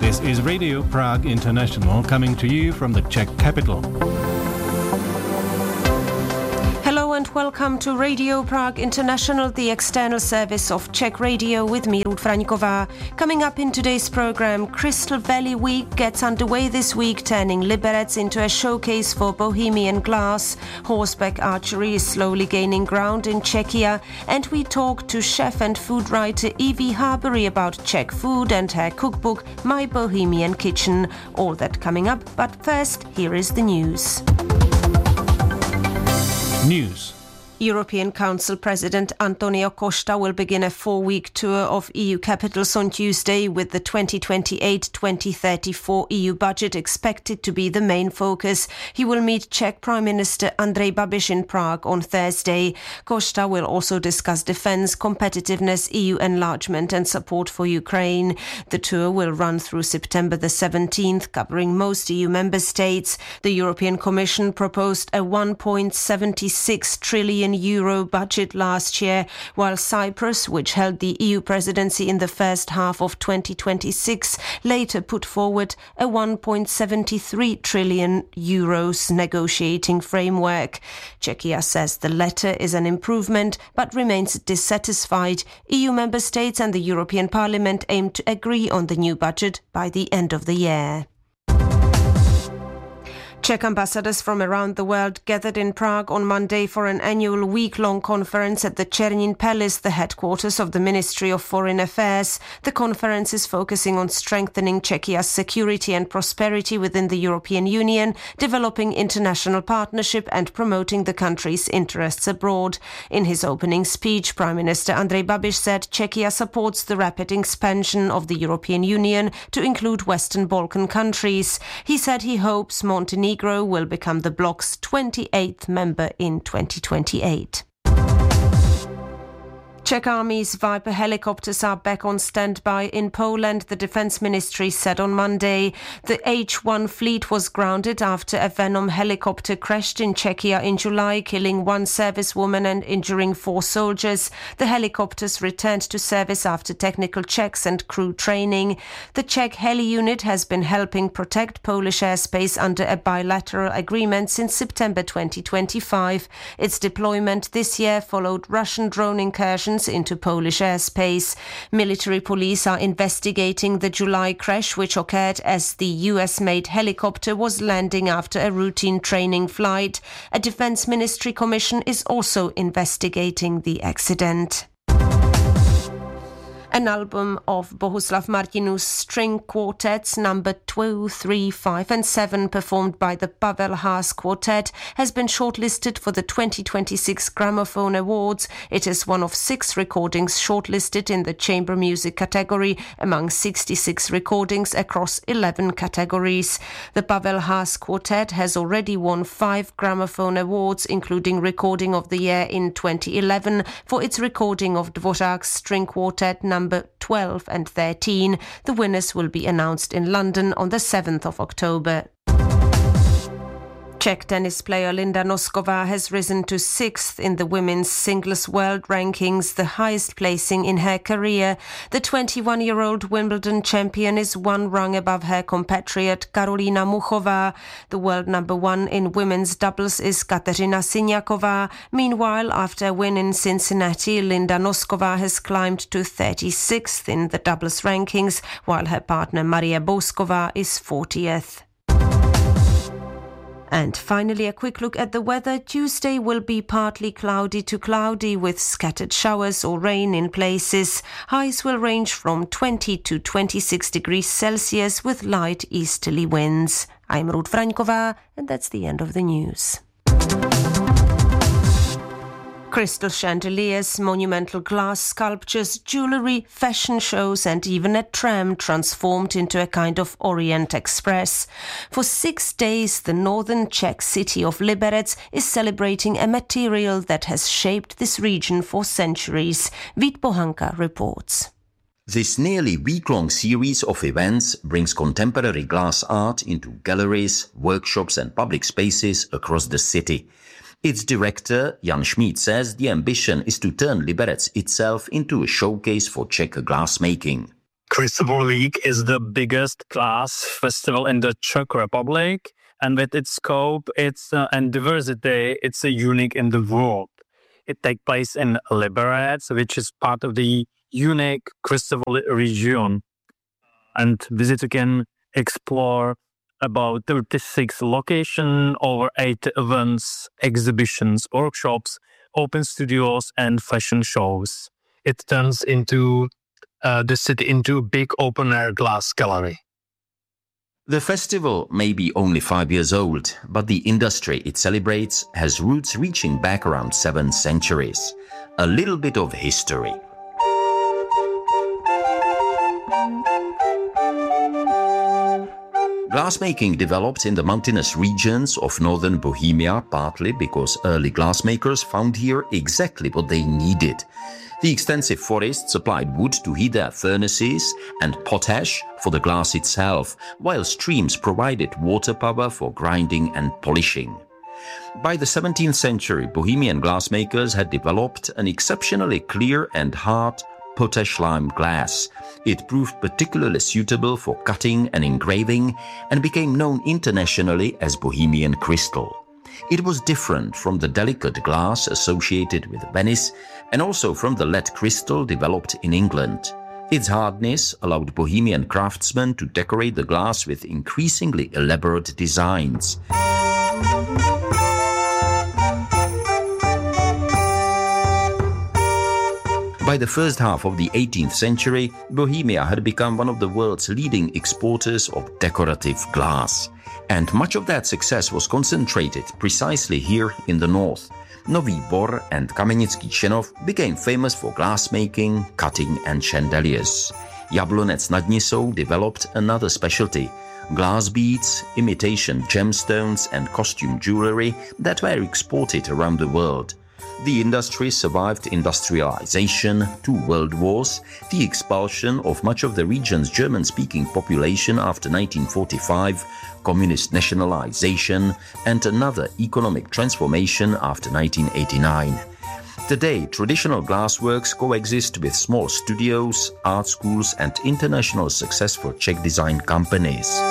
This is Radio Prague International coming to you from the Czech capital. Hello and welcome to Radio Prague International, the external service of Czech Radio with me, Ruth Fraňková. Coming up in today's program, Crystal Valley Week gets underway this week, turning Liberec into a showcase for Bohemian glass. Horseback archery is slowly gaining ground in Czechia, and we talk to chef and food writer Evie Harbury about Czech food and her cookbook, My Bohemian Kitchen. All that coming up, but first, here is the news. News. European Council President Antonio Costa will begin a 4-week tour of EU capitals on Tuesday, with the 2028-2034 EU budget expected to be the main focus. He will meet Czech Prime Minister Andrej Babiš in Prague on Thursday. Costa will also discuss defence, competitiveness, EU enlargement and support for Ukraine. The tour will run through September the 17th, covering most EU member states. The European Commission proposed a 1.76 trillion euro budget last year, while Cyprus, which held the EU presidency in the first half of 2026, later put forward a 1.73 trillion euros negotiating framework. Czechia says the latter is an improvement, but remains dissatisfied. EU member states and the European Parliament aim to agree on the new budget by the end of the year. Czech ambassadors from around the world gathered in Prague on Monday for an annual week-long conference at the Černín Palace, the headquarters of the Ministry of Foreign Affairs. The conference is focusing on strengthening Czechia's security and prosperity within the European Union, developing international partnership and promoting the country's interests abroad. In his opening speech, Prime Minister Andrej Babiš said Czechia supports the rapid expansion of the European Union to include Western Balkan countries. He said he hopes Montenegro will become the bloc's 28th member in 2028. Czech Army's Viper helicopters are back on standby in Poland, the Defence Ministry said on Monday. The H-1 fleet was grounded after a Venom helicopter crashed in Czechia in July, killing 1 servicewoman and injuring 4 soldiers. The helicopters returned to service after technical checks and crew training. The Czech heli unit has been helping protect Polish airspace under a bilateral agreement since September 2025. Its deployment this year followed Russian drone incursions into Polish airspace. Military police are investigating the July crash, which occurred as the US-made helicopter was landing after a routine training flight. A Defence Ministry commission is also investigating the accident. An album of Bohuslav Martinů's string quartets number 2, 3, 5 and 7, performed by the Pavel Haas Quartet, has been shortlisted for the 2026 Gramophone Awards. It is one of 6 recordings shortlisted in the chamber music category among 66 recordings across 11 categories. The Pavel Haas Quartet has already won 5 Gramophone Awards, including Recording of the Year in 2011 for its recording of Dvořák's string quartet number 12 and 13. The winners will be announced in London on the 7th of October. Czech tennis player Linda Noskova has risen to 6th in the women's singles world rankings, the highest placing in her career. The 21-year-old Wimbledon champion is 1 rung above her compatriot Karolina Muchová. The world number 1 in women's doubles is Kateřina Siniaková. Meanwhile, after a win in Cincinnati, Linda Noskova has climbed to 36th in the doubles rankings, while her partner Maria Bouzková is 40th. And finally, a quick look at the weather. Tuesday will be partly cloudy to cloudy with scattered showers or rain in places. Highs will range from 20 to 26 degrees Celsius with light easterly winds. I'm Ruth Fraňková, and that's the end of the news. Crystal chandeliers, monumental glass sculptures, jewellery, fashion shows and even a tram transformed into a kind of Orient Express. For 6 days, the northern Czech city of Liberec is celebrating a material that has shaped this region for centuries. Vít Pohanka reports. This nearly week-long series of events brings contemporary glass art into galleries, workshops and public spaces across the city. Its director, Jan Schmid, says the ambition is to turn Liberec itself into a showcase for Czech glassmaking. Crystal Valley Week is the biggest glass festival in the Czech Republic, and with its scope, and diversity, it's unique in the world. It takes place in Liberec, which is part of the unique Crystal Valley region, and visitors can explore about 36 locations, over 8 events, exhibitions, workshops, open studios, and fashion shows. It turns into the city into a big open-air glass gallery. The festival may be only 5 years old, but the industry it celebrates has roots reaching back around 7 centuries. A little bit of history. Glassmaking developed in the mountainous regions of northern Bohemia, partly because early glassmakers found here exactly what they needed. The extensive forests supplied wood to heat their furnaces and potash for the glass itself, while streams provided water power for grinding and polishing. By the 17th century, Bohemian glassmakers had developed an exceptionally clear and hard potash lime glass. It proved particularly suitable for cutting and engraving and became known internationally as Bohemian crystal. It was different from the delicate glass associated with Venice and also from the lead crystal developed in England. Its hardness allowed Bohemian craftsmen to decorate the glass with increasingly elaborate designs. By the first half of the 18th century, Bohemia had become one of the world's leading exporters of decorative glass. And much of that success was concentrated precisely here in the north. Nový Bor and Kamenický Čenov became famous for glassmaking, cutting and chandeliers. Jablonec nad Nisou developed another specialty: glass beads, imitation gemstones and costume jewelry that were exported around the world. The industry survived industrialization, 2 world wars, the expulsion of much of the region's German-speaking population after 1945, communist nationalization, and another economic transformation after 1989. Today, traditional glassworks coexist with small studios, art schools, and international successful Czech design companies.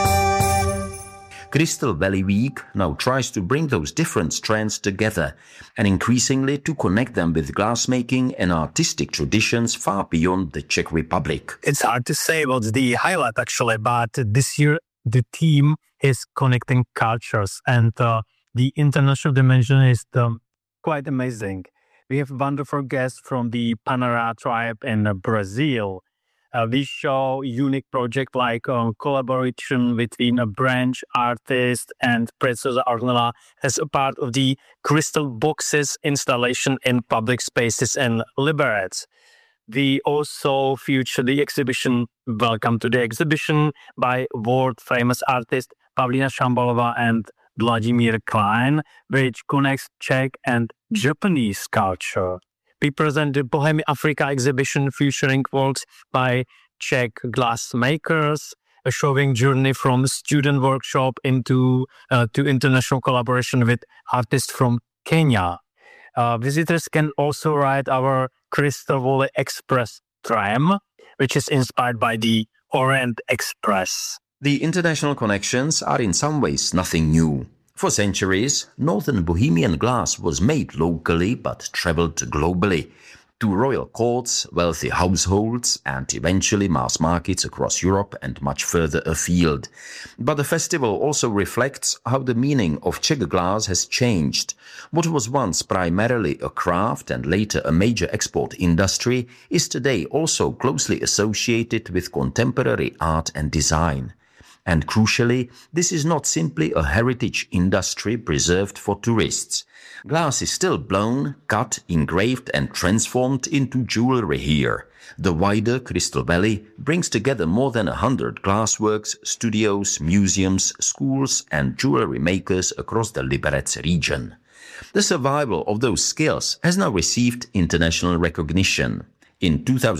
Crystal Valley Week now tries to bring those different strands together and increasingly to connect them with glassmaking and artistic traditions far beyond the Czech Republic. It's hard to say what's the highlight actually, but this year the theme is connecting cultures, and the international dimension is quite amazing. We have wonderful guests from the Panara tribe in Brazil. We show unique project like collaboration between a branch artist and Preziosa Ornella as a part of the crystal boxes installation in public spaces in Liberec. We also feature the exhibition Welcome to the Exhibition by world-famous artist Pavlína Šambalová and Vladimír Klein, which connects Czech and Japanese culture. We present the Bohemia Africa exhibition featuring works by Czech glassmakers, showing journey from student workshop into to international collaboration with artists from Kenya. Visitors can also ride our Crystal Valley Express tram, which is inspired by the Orient Express. The international connections are in some ways nothing new. For centuries, northern Bohemian glass was made locally but traveled globally to royal courts, wealthy households, and eventually mass markets across Europe and much further afield. But the festival also reflects how the meaning of Czech glass has changed. What was once primarily a craft and later a major export industry is today also closely associated with contemporary art and design. And crucially, this is not simply a heritage industry preserved for tourists. Glass is still blown, cut, engraved and transformed into jewelry here. The wider Crystal Valley brings together more than 100 glassworks, studios, museums, schools and jewelry makers across the Liberec region. The survival of those skills has now received international recognition. In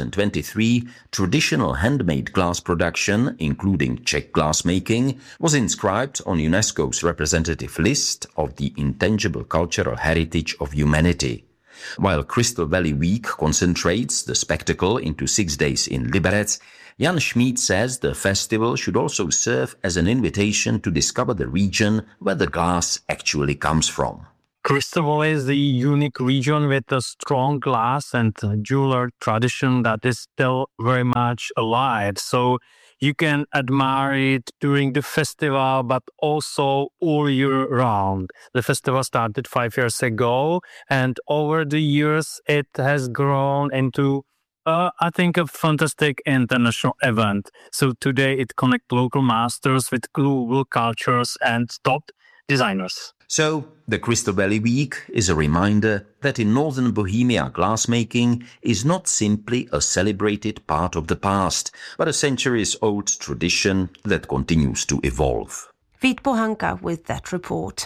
2023, traditional handmade glass production, including Czech glassmaking, was inscribed on UNESCO's representative list of the intangible cultural heritage of humanity. While Crystal Valley Week concentrates the spectacle into 6 days in Liberec, Jan Schmid says the festival should also serve as an invitation to discover the region where the glass actually comes from. Crystal Valley is a unique region with a strong glass and jeweler tradition that is still very much alive. So you can admire it during the festival, but also all year round. The festival started 5 years ago, and over the years, it has grown into, I think, a fantastic international event. So today it connects local masters with global cultures and top designers. So, the Crystal Valley Week is a reminder that in northern Bohemia glassmaking is not simply a celebrated part of the past, but a centuries-old tradition that continues to evolve. Vít Pohanka with that report.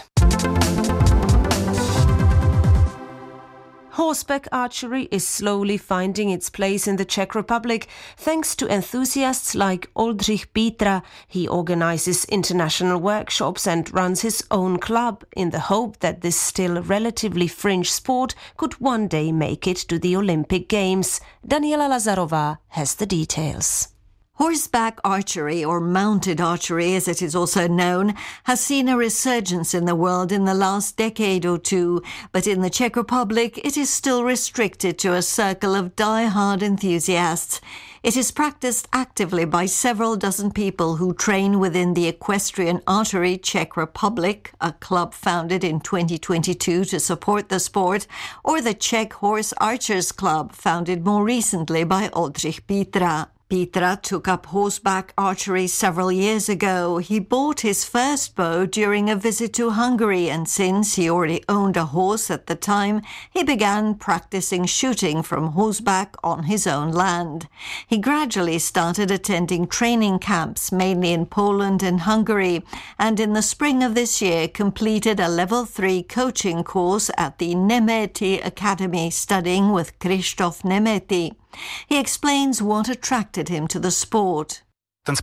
Horseback archery is slowly finding its place in the Czech Republic thanks to enthusiasts like Oldřich Pítra. He organizes international workshops and runs his own club in the hope that this still relatively fringe sport could one day make it to the Olympic Games. Daniela Lazarova has the details. Horseback archery, or mounted archery as it is also known, has seen a resurgence in the world in the last decade or two, but in the Czech Republic it is still restricted to a circle of die-hard enthusiasts. It is practiced actively by several dozen people who train within the Equestrian Archery Czech Republic, a club founded in 2022 to support the sport, or the Czech Horse Archers Club, founded more recently by Oldřich Pítra. Pítra took up horseback archery several years ago. He bought his first bow during a visit to Hungary, and since he already owned a horse at the time, he began practicing shooting from horseback on his own land. He gradually started attending training camps, mainly in Poland and Hungary, and in the spring of this year completed a level 3 coaching course at the Nemeti Academy, studying with Krzysztof Nemeti. He explains what attracted him to the sport. The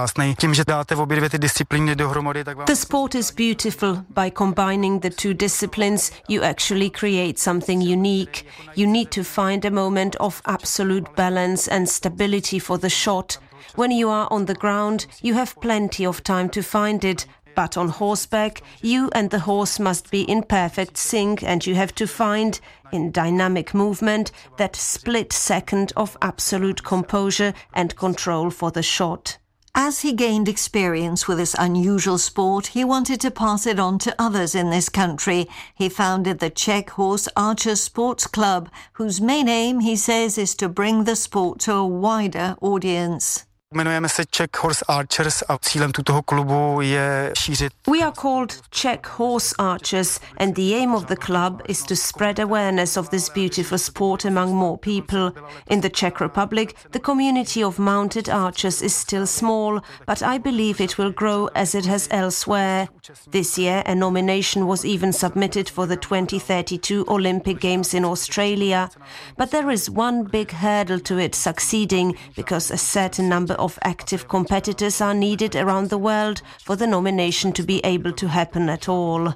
sport is beautiful. By combining the two disciplines, you actually create something unique. You need to find a moment of absolute balance and stability for the shot. When you are on the ground, you have plenty of time to find it. But on horseback, you and the horse must be in perfect sync, and you have to find, in dynamic movement, that split second of absolute composure and control for the shot. As he gained experience with this unusual sport, he wanted to pass it on to others in this country. He founded the Czech Horse Archers Sports Club, whose main aim, he says, is to bring the sport to a wider audience. Jmenujeme se Czech Horse Archers a cílem toho klubu je šířit. We are called Czech Horse Archers, and the aim of the club is to spread awareness of this beautiful sport among more people. In the Czech Republic, the community of mounted archers is still small, but I believe it will grow as it has elsewhere. This year, a nomination was even submitted for the 2032 Olympic Games in Australia. But there is one big hurdle to it succeeding, because a certain number of active competitors are needed around the world for the nomination to be able to happen at all.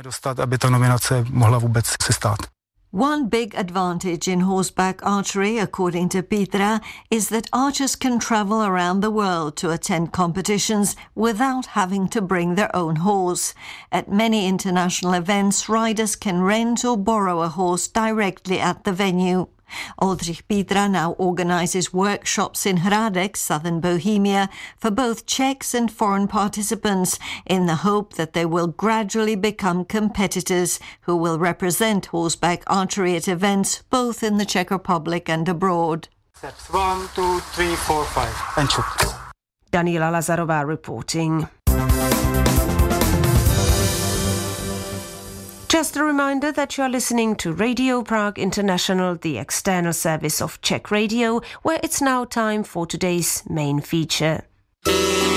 One big advantage in horseback archery, according to Pítra, is that archers can travel around the world to attend competitions without having to bring their own horse. At many international events, riders can rent or borrow a horse directly at the venue. Oldřich Pítra now organizes workshops in Hradec, southern Bohemia, for both Czechs and foreign participants, in the hope that they will gradually become competitors who will represent horseback archery at events both in the Czech Republic and abroad. Steps 1, 2, 3, 4, 5. And shoot. Daniela Lazarova reporting. Just a reminder that you are listening to Radio Prague International, the external service of Czech Radio, where it's now time for today's main feature.